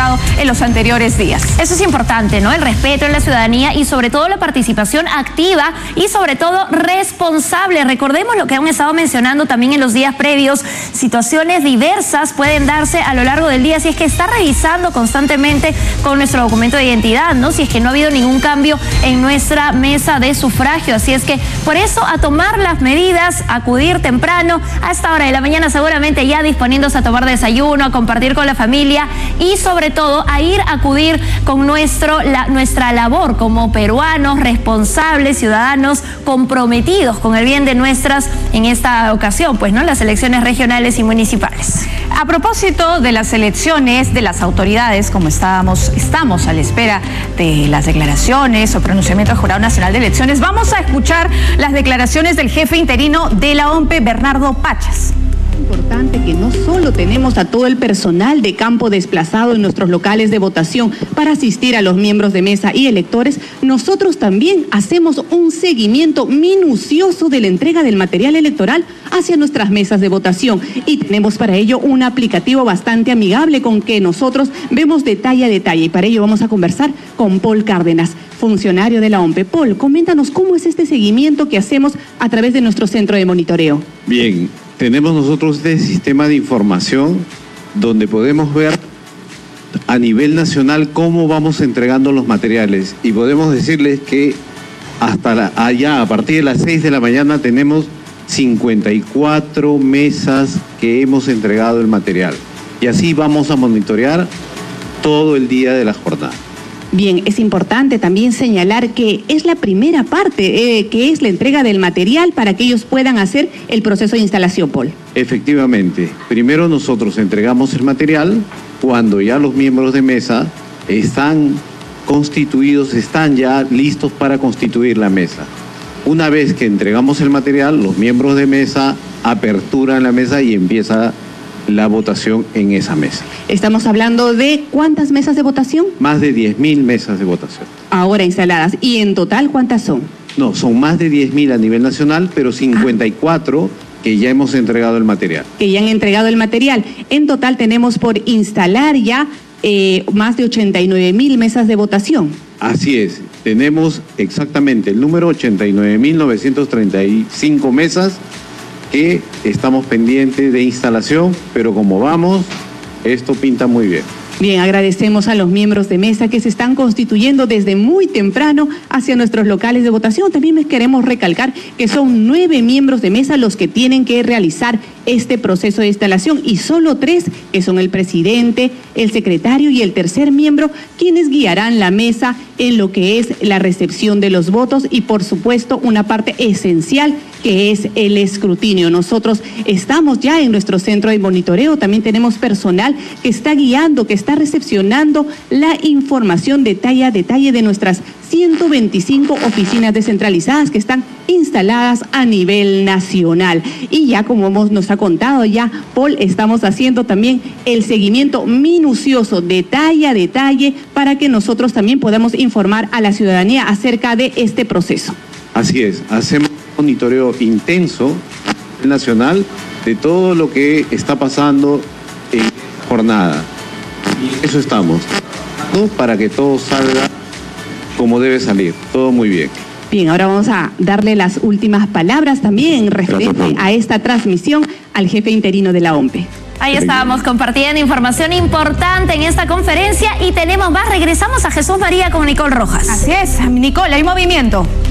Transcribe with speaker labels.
Speaker 1: realizado en los anteriores días.
Speaker 2: Eso es importante, ¿no? El respeto en la ciudadanía y sobre todo la participación activa y sobre todo responsable. Recordemos lo que han estado mencionando también en los días previos. Situaciones diversas pueden darse a lo largo del día si es que está revisando constantemente con nuestro documento de identidad, ¿no? Si es que no ha habido ningún cambio en nuestra mesa de sufragio. Así es que por eso a tomar las medidas, acudir temprano a esta hora de la mañana, seguramente ya disponiéndose a tomar desayuno, a compartir con la familia y sobre todo a acudir con nuestra labor como peruanos responsables, ciudadanos comprometidos con el bien de nuestras, en esta ocasión, pues, ¿no?, las elecciones regionales y municipales.
Speaker 1: A propósito de las elecciones de las autoridades, como estamos a la espera de las declaraciones o pronunciamiento del Jurado Nacional de Elecciones, vamos a escuchar las declaraciones del jefe interino de la OMPE, Bernardo Pachas.
Speaker 3: Importante que no solo tenemos a todo el personal de campo desplazado en nuestros locales de votación para asistir a los miembros de mesa y electores, nosotros también hacemos un seguimiento minucioso de la entrega del material electoral hacia nuestras mesas de votación y tenemos para ello un aplicativo bastante amigable con que nosotros vemos detalle a detalle y para ello vamos a conversar con Paul Cárdenas, funcionario de la OMPE. Paul, coméntanos cómo es este seguimiento que hacemos a través de nuestro centro de monitoreo.
Speaker 4: Bien. Tenemos nosotros este sistema de información donde podemos ver a nivel nacional cómo vamos entregando los materiales y podemos decirles que hasta allá, a partir de las 6 de la mañana, tenemos 54 mesas que hemos entregado el material. Y así vamos a monitorear todo el día de la jornada.
Speaker 3: Bien, es importante también señalar que es la primera parte, que es la entrega del material para que ellos puedan hacer el proceso de instalación, Paul.
Speaker 4: Efectivamente, primero nosotros entregamos el material cuando ya los miembros de mesa están constituidos, están ya listos para constituir la mesa. Una vez que entregamos el material, los miembros de mesa aperturan la mesa y empieza la votación en esa mesa.
Speaker 3: Estamos hablando de ¿cuántas mesas de votación?
Speaker 4: Más de 10.000 mesas de votación.
Speaker 3: Ahora instaladas. ¿Y en total cuántas son?
Speaker 4: No, son más de 10.000 a nivel nacional, pero 54 que ya hemos entregado el material.
Speaker 3: Que ya han entregado el material. En total tenemos por instalar ya más de 89.000 mesas de votación.
Speaker 4: Así es. Tenemos exactamente el número 89.935 mesas que estamos pendientes de instalación, pero como vamos, esto pinta muy bien.
Speaker 3: Bien, agradecemos a los miembros de mesa que se están constituyendo desde muy temprano hacia nuestros locales de votación. También queremos recalcar que son 9 miembros de mesa los que tienen que realizar este proceso de instalación y solo 3, que son el presidente, el secretario y el tercer miembro, quienes guiarán la mesa en lo que es la recepción de los votos y, por supuesto, una parte esencial que es el escrutinio. Nosotros estamos ya en nuestro centro de monitoreo, también tenemos personal que está guiando, que está recepcionando la información detalle a detalle de nuestras 125 oficinas descentralizadas que están instaladas a nivel nacional. Y ya como nos ha contado ya Paul, estamos haciendo también el seguimiento minucioso, detalle a detalle, para que nosotros también podamos informar a la ciudadanía acerca de este proceso.
Speaker 4: Así es, hacemos un monitoreo intenso nacional de todo lo que está pasando en esta jornada. Y eso estamos, ¿no?, para que todo salga como debe salir, todo muy bien.
Speaker 3: Bien, ahora vamos a darle las últimas palabras también referente a esta transmisión al jefe interino de la OMPE.
Speaker 2: Ahí estábamos compartiendo información importante en esta conferencia y tenemos más. Regresamos a Jesús María con Nicole Rojas.
Speaker 1: Así es, Nicole, hay movimiento.